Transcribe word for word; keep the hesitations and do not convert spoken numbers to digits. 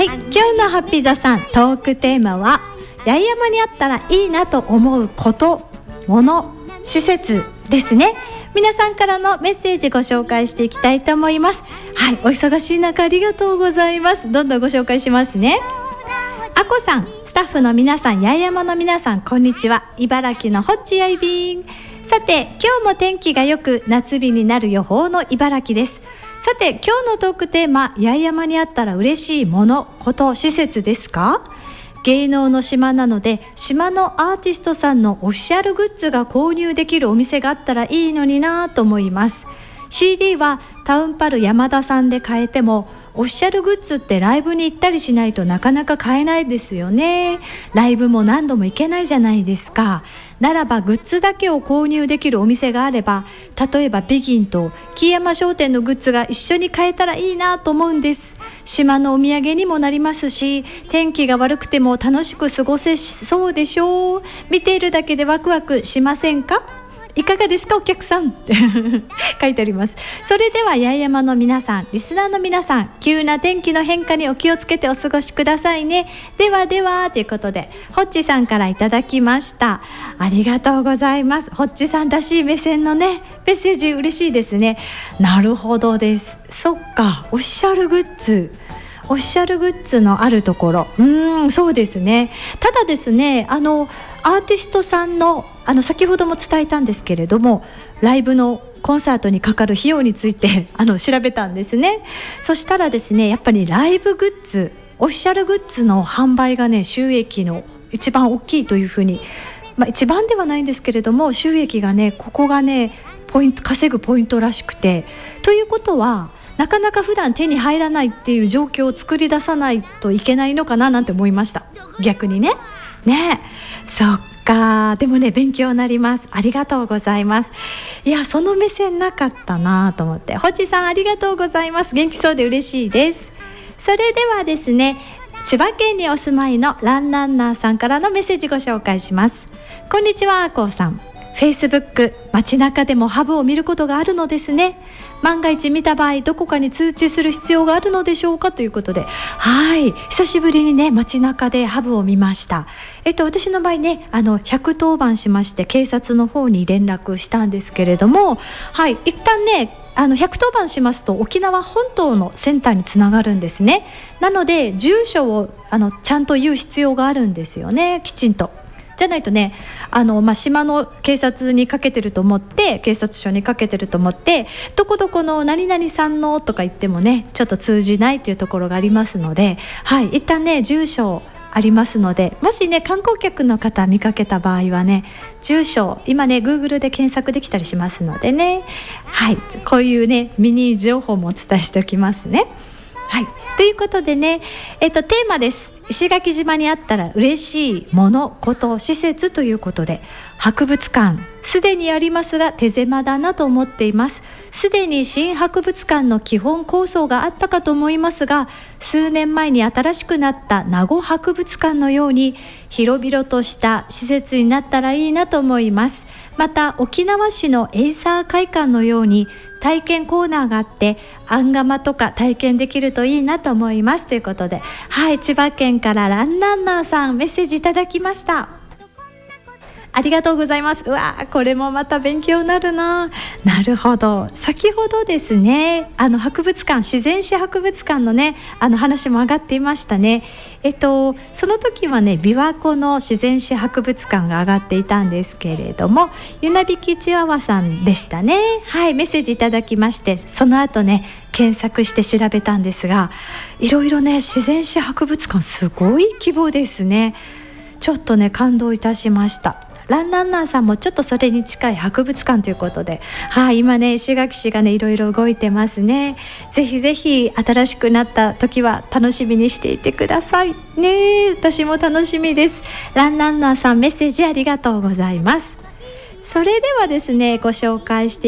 、今日のハッピーザさんトークテーマは八重山にあったらいいなと思うこと、もの、施設ですね。皆さんからのメッセージご紹介していきたいと思います。はい、お忙しい中ありがとうございます。どんどんご紹介しますね。あこさん、スタッフの皆さん、八重山の皆さん、こんにちは。茨城のホッチアイビン。さて、今日も天気がよく夏日になる予報の茨城です。さて、今日のトークテーマ、八重山にあったら嬉しいもの、こと、施設ですか？芸能の島なので、島のアーティストさんのオフィシャルグッズが購入できるお店があったらいいのになと思います。 シーディー はタウンパル山田さんで買えても、オフィシャルグッズってライブに行ったりしないとなかなか買えないですよね。ライブも何度も行けないじゃないですか。ならばグッズだけを購入できるお店があれば、例えば北京と木山商店のグッズが一緒に買えたらいいなと思うんです。島のお土産にもなりますし、天気が悪くても楽しく過ごせそうでしょう。見ているだけでワクワクしませんか？いかがですかお客さんって書いてあります。それでは八重山の皆さん、リスナーの皆さん、急な天気の変化にお気をつけてお過ごしくださいね。ではではということで、ホッチさんからいただきました。ありがとうございます。ホッチさんらしい目線のねメッセージ嬉しいですね。なるほどです。そっか、オフィシャルグッズオフィシャルグッズのあるところ、うーん、そうですね。ただですね、あのアーティストさんのあの先ほども伝えたんですけれども、ライブのコンサートにかかる費用についてあの調べたんですね。そしたらですね、やっぱりライブグッズ、オフィシャルグッズの販売がね、収益の一番大きいというふうに、まあ、一番ではないんですけれども、収益がね、ここがねポイント、稼ぐポイントらしくて、ということはなかなか普段手に入らないっていう状況を作り出さないといけないのかななんて思いました。逆にね。ねえ、そっか。でもね、勉強になります。ありがとうございます。いや、その目線なかったなと思って。ホッチさんありがとうございます。元気そうで嬉しいです。それではですね、千葉県にお住まいのランランナーさんからのメッセージご紹介します。こんにちは、あこうさん。Facebook、街中でもハブを見ることがあるのですね。万が一見た場合、どこかに通知する必要があるのでしょうかということで、はい、久しぶりにね、街中でハブを見ました。えっと私の場合ね、あのひゃくとおばんしまして、警察の方に連絡したんですけれども、はい、一旦ね、あのひゃくとおばんしますと沖縄本島のセンターにつながるんですね。なので住所をあのちゃんと言う必要があるんですよね、きちんと。じゃないとね、あの、まあ、島の警察にかけてると思って、警察署にかけてると思って、どこどこの何々さんのとか言ってもね、ちょっと通じないというところがありますので、はい、一旦ね、住所ありますので、もしね、観光客の方見かけた場合はね、住所、今ね Google で検索できたりしますのでね、はい、こういうねミニ情報もお伝えしておきますね。はい、ということでね、えっと、テーマです。石垣島にあったら嬉しいもの、こと、施設ということで、博物館すでにありますが手狭だなと思っています。すでに新博物館の基本構想があったかと思いますが、数年前に新しくなった名護博物館のように広々とした施設になったらいいなと思います。また沖縄市のエイサー会館のように体験コーナーがあって、アンガマとか体験できるといいなと思いますということで、はい、千葉県からランランナーさんメッセージいただきました。ありがとうございます。うわー、これもまた勉強になるな。なるほど。先ほどですね、あの博物館、自然史博物館のね、あの話も上がっていましたね。えっとその時はね、琵琶湖の自然史博物館が上がっていたんですけれども、ゆなびきチワワさんでしたね。はい、メッセージいただきまして、その後ね検索して調べたんですが、いろいろね、自然史博物館すごい規模ですね。ちょっとね感動いたしました。ランランナーさんもちょっとそれに近い博物館ということで、はい、今ね石垣市がねいろいろ動いてますね。ぜひぜひ新しくなった時は楽しみにしていてくださいね。私も楽しみです。ランランナーさんメッセージありがとうございます。それではですね、ご紹介して